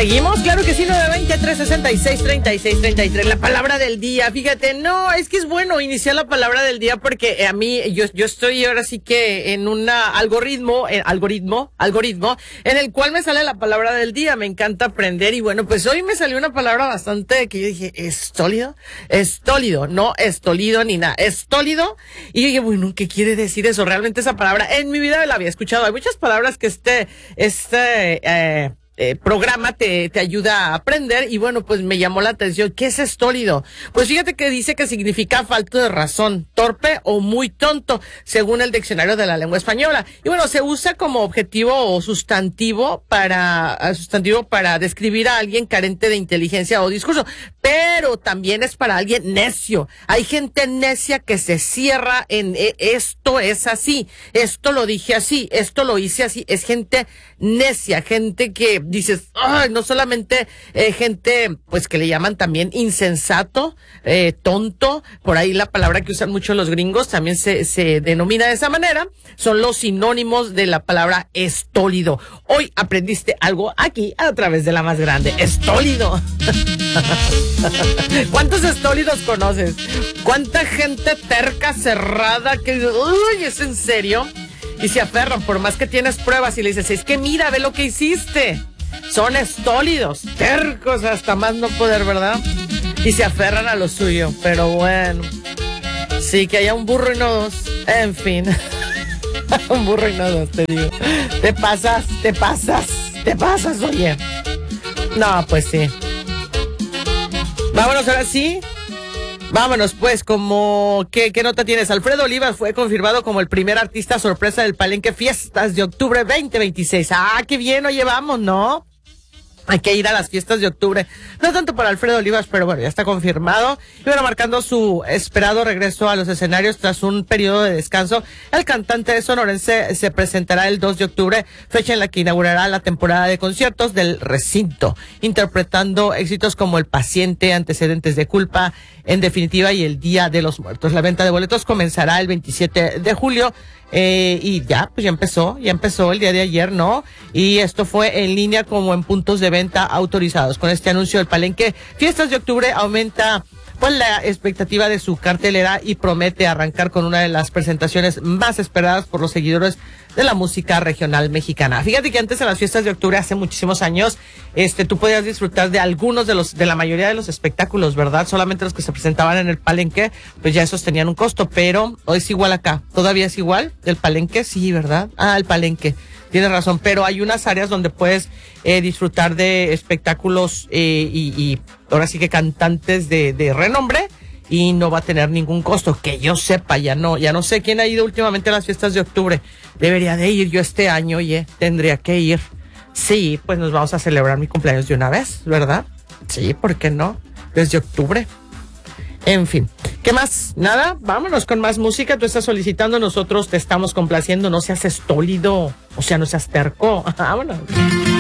Seguimos, claro que sí, 920-366-3633, la palabra del día. Fíjate, no, es que es bueno iniciar la palabra del día porque a mí, yo estoy ahora sí que en un algoritmo, en el cual me sale la palabra del día. Me encanta aprender y bueno, pues hoy me salió una palabra bastante que yo dije, ¿estólido? Estólido, no estolido ni nada, estólido. Y yo dije, bueno, ¿qué quiere decir eso? Realmente esa palabra en mi vida la había escuchado. Hay muchas palabras que programa te ayuda a aprender y bueno, pues me llamó la atención. ¿Qué es estólido? Pues fíjate que dice que significa falto de razón, torpe o muy tonto, según el diccionario de la lengua española. Y bueno, se usa como objetivo o sustantivo para describir a alguien carente de inteligencia o discurso, pero también es para alguien necio. Hay gente necia que se cierra en esto es así, esto lo dije así, esto lo hice así. Es gente necia, gente que dices, ay, no solamente gente pues que le llaman también insensato, tonto, por ahí la palabra que usan mucho los gringos también se denomina de esa manera, son los sinónimos de la palabra estólido. Hoy aprendiste algo aquí a través de la más grande, estólido. ¿Cuántos estólidos conoces? ¿Cuánta gente terca, cerrada, que uy, es en serio? Y se aferran, por más que tienes pruebas y le dices, es que mira, ve lo que hiciste. Son estólidos, tercos hasta más no poder, ¿verdad? Y se aferran a lo suyo, pero bueno. Sí, que haya un burro y no dos. En fin. Un burro y no dos, te digo. Te pasas, oye. No, pues sí. Vámonos ahora sí. Vámonos pues, ¿qué nota tienes? Alfredo Olivas fue confirmado como el primer artista sorpresa del Palenque Fiestas de Octubre 2026. Ah, qué bien, oye, vamos, ¿no? Hay que ir a las fiestas de octubre. No tanto para Alfredo Olivas, pero bueno, ya está confirmado. Y bueno, marcando su esperado regreso a los escenarios tras un periodo de descanso, el cantante sonorense se presentará el 2 de octubre, fecha en la que inaugurará la temporada de conciertos del recinto, interpretando éxitos como El Paciente, Antecedentes de Culpa, En Definitiva y El Día de los Muertos. La venta de boletos comenzará el 27 de julio. Y ya empezó el día de ayer, ¿no? Y esto fue en línea como en puntos de venta autorizados. Con este anuncio, el Palenque Fiestas de Octubre aumenta pues la expectativa de su cartelera y promete arrancar con una de las presentaciones más esperadas por los seguidores de la música regional mexicana. Fíjate que antes de las fiestas de octubre, hace muchísimos años, tú podías disfrutar de algunos de la mayoría de los espectáculos, ¿verdad? Solamente los que se presentaban en el Palenque, pues ya esos tenían un costo, pero hoy es igual acá. ¿Todavía es igual? ¿El Palenque? Sí, ¿verdad? Ah, el Palenque. Tienes razón, pero hay unas áreas donde puedes disfrutar de espectáculos y ahora sí que cantantes de renombre y no va a tener ningún costo, que yo sepa, ya no sé quién ha ido últimamente a las fiestas de octubre. Debería de ir yo este año, oye, tendría que ir. Sí, pues nos vamos a celebrar mi cumpleaños de una vez, ¿verdad? Sí, ¿por qué no? Desde octubre. En fin, ¿qué más? Nada, vámonos con más música. Tú estás solicitando, nosotros te estamos complaciendo. No seas estólido, o sea, no seas terco. Vámonos.